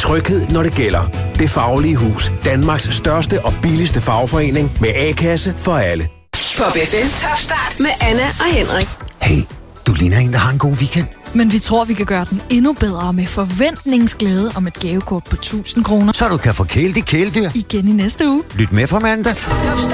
Tryghed, når det gælder. Det Faglige Hus. Danmarks største og billigste fagforening med A-kasse for alle. Pop FM. Top start med Anna og Henrik. Hey, du ligner en, der har en god weekend. Men vi tror, vi kan gøre den endnu bedre med forventningsglæde om et gavekort på 1000 kroner. Så du kan få kæledyr Igen i næste uge. Lyt med for mandag. Top start.